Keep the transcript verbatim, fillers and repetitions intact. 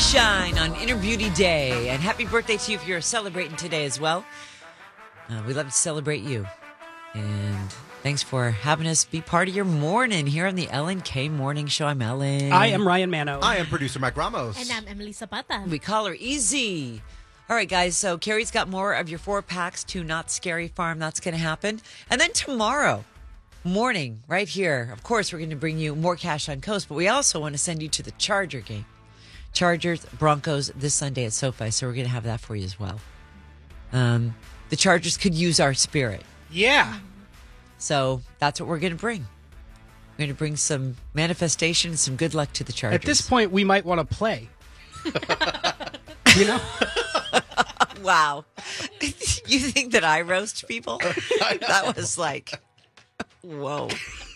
shine on Inner Beauty Day. And happy birthday to you if you're celebrating today as well. Uh, we love to celebrate you. And thanks for having us be part of your morning here on the Ellen K Morning Show. I'm Ellen. I am Ryan Mano. I am producer Mike Ramos. And I'm Emily Zapata. We call her Easy. All right, guys. So Carrie's got more of your four packs to Not Scary Farm. That's going to happen. And then tomorrow morning, right here, of course, we're going to bring you more Cash on Coast. But we also want to send you to the Charger game. Chargers, Broncos this Sunday at SoFi. So we're going to have that for you as well. Um, the Chargers could use our spirit. Yeah. So that's what we're going to bring. We're going to bring some manifestation and some good luck to the Chargers. At this point, we might want to play. You know? Wow. You think that I roast people? That was like, whoa.